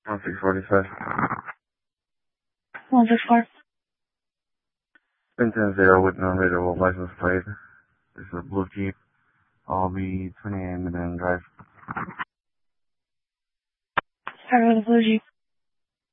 1645. 164. 10-0 with non-readable license plate. This is a blue Jeep. I'll be 28 Midland Drive. Start with the blue Jeep.